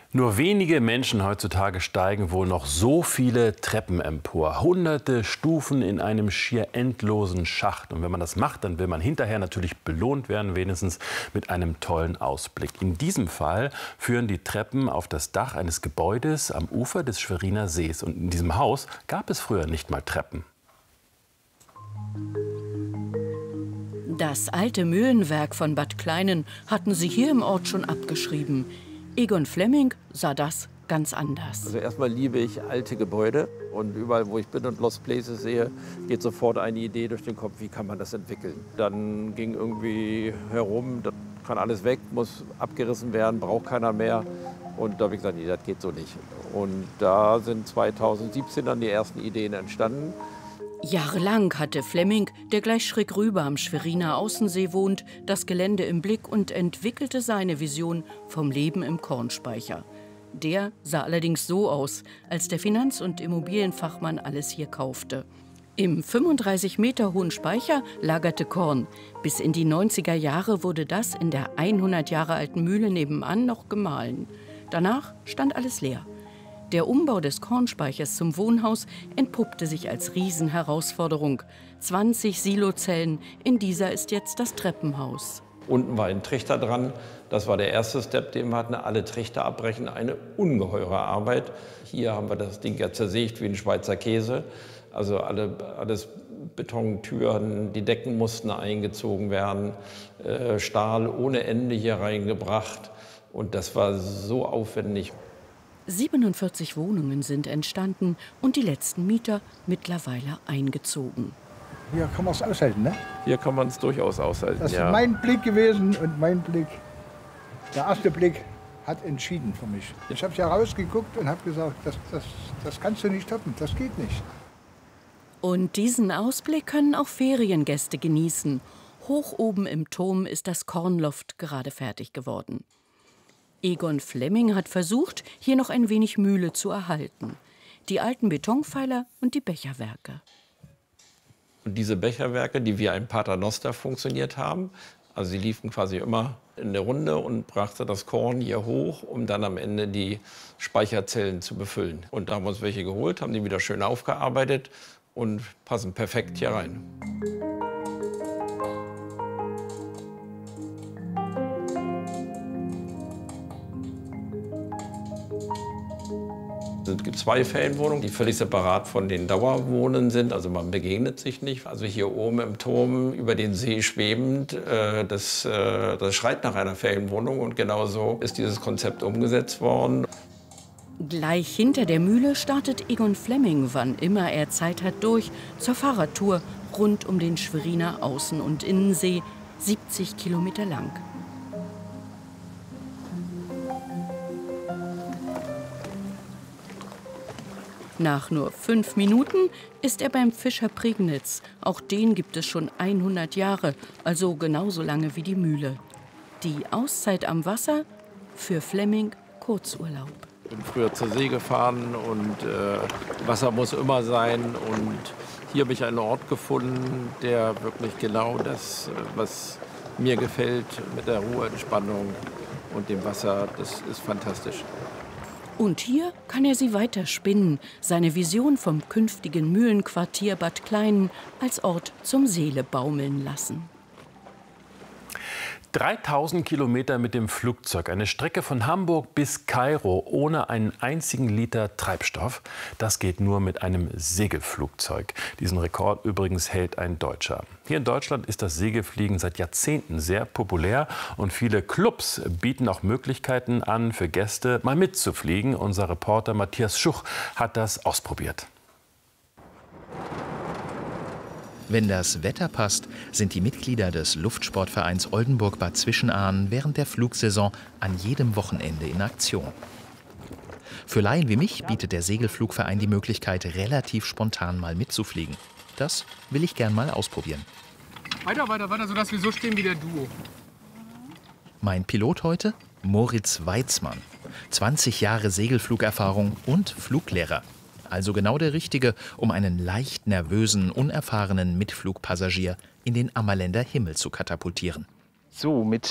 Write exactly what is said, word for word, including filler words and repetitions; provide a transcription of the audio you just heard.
Nur wenige Menschen heutzutage steigen wohl noch so viele Treppen empor. Hunderte Stufen in einem schier endlosen Schacht. Und wenn man das macht, dann will man hinterher natürlich belohnt werden, wenigstens mit einem tollen Ausblick. In diesem Fall führen die Treppen auf das Dach eines Gebäudes am Ufer des Schweriner Sees. Und in diesem Haus gab es früher nicht mal Treppen. Das alte Mühlenwerk von Bad Kleinen hatten sie hier im Ort schon abgeschrieben. Egon Flemming sah das ganz anders. Also erstmal liebe ich alte Gebäude und überall, wo ich bin und Lost Places sehe, geht sofort eine Idee durch den Kopf, wie kann man das entwickeln. Dann ging irgendwie herum, das kann alles weg, muss abgerissen werden, braucht keiner mehr. Und da habe ich gesagt, nee, das geht so nicht. Und da sind zweitausendsiebzehn dann die ersten Ideen entstanden. Jahrelang hatte Flemming, der gleich schräg rüber am Schweriner Außensee wohnt, das Gelände im Blick und entwickelte seine Vision vom Leben im Kornspeicher. Der sah allerdings so aus, als der Finanz- und Immobilienfachmann alles hier kaufte. Im fünfunddreißig Meter hohen Speicher lagerte Korn. Bis in die neunziger Jahre wurde das in der hundert Jahre alten Mühle nebenan noch gemahlen. Danach stand alles leer. Der Umbau des Kornspeichers zum Wohnhaus entpuppte sich als Riesenherausforderung. zwanzig Silozellen, in dieser ist jetzt das Treppenhaus. Unten war ein Trichter dran, das war der erste Step, den wir hatten. Alle Trichter abbrechen, eine ungeheure Arbeit. Hier haben wir das Ding ja zersägt wie ein Schweizer Käse. Also alle, alles Betontüren, die Decken mussten eingezogen werden, äh, Stahl ohne Ende hier reingebracht. Und das war so aufwendig. siebenundvierzig Wohnungen sind entstanden und die letzten Mieter mittlerweile eingezogen. Hier kann man es aushalten, ne? Hier kann man es durchaus aushalten, Das ist ja. mein Blick gewesen und mein Blick, der erste Blick hat entschieden für mich. Ich habe ja rausgeguckt und habe gesagt, das, das, das kannst du nicht toppen, das geht nicht. Und diesen Ausblick können auch Feriengäste genießen. Hoch oben im Turm ist das Kornloft gerade fertig geworden. Egon Flemming hat versucht, hier noch ein wenig Mühle zu erhalten. Die alten Betonpfeiler und die Becherwerke. Und diese Becherwerke, die wie ein Paternoster funktioniert haben, also sie liefen quasi immer in der Runde und brachte das Korn hier hoch, um dann am Ende die Speicherzellen zu befüllen. Und da haben wir uns welche geholt, haben die wieder schön aufgearbeitet und passen perfekt hier rein. Es gibt zwei Ferienwohnungen, die völlig separat von den Dauerwohnungen sind. Also man begegnet sich nicht. Also hier oben im Turm über den See schwebend, äh, das, äh, das schreit nach einer Ferienwohnung. Und genau so ist dieses Konzept umgesetzt worden. Gleich hinter der Mühle startet Egon Flemming, wann immer er Zeit hat, durch zur Fahrradtour rund um den Schweriner Außen- und Innensee, siebzig Kilometer lang. Nach nur fünf Minuten ist er beim Fischer Prignitz. Auch den gibt es schon hundert Jahre, also genauso lange wie die Mühle. Die Auszeit am Wasser, für Flemming Kurzurlaub. Ich bin früher zur See gefahren und äh, Wasser muss immer sein. Und hier habe ich einen Ort gefunden, der wirklich genau das, was mir gefällt, mit der Ruhe, Entspannung und dem Wasser, das ist fantastisch. Und hier kann er sie weiter spinnen, seine Vision vom künftigen Mühlenquartier Bad Kleinen als Ort zum Seele baumeln lassen. dreitausend Kilometer mit dem Flugzeug, eine Strecke von Hamburg bis Kairo ohne einen einzigen Liter Treibstoff. Das geht nur mit einem Segelflugzeug. Diesen Rekord übrigens hält ein Deutscher. Hier in Deutschland ist das Segelfliegen seit Jahrzehnten sehr populär und viele Clubs bieten auch Möglichkeiten an, für Gäste mal mitzufliegen. Unser Reporter Matthias Schuch hat das ausprobiert. Wenn das Wetter passt, sind die Mitglieder des Luftsportvereins Oldenburg-Bad Zwischenahn während der Flugsaison an jedem Wochenende in Aktion. Für Laien wie mich bietet der Segelflugverein die Möglichkeit, relativ spontan mal mitzufliegen. Das will ich gern mal ausprobieren. Weiter, weiter, weiter, sodass wir so stehen wie der Duo. Mein Pilot heute? Moritz Weitzmann. zwanzig Jahre Segelflugerfahrung und Fluglehrer. Also genau der Richtige, um einen leicht nervösen, unerfahrenen Mitflugpassagier in den Ammerländer Himmel zu katapultieren. So, mit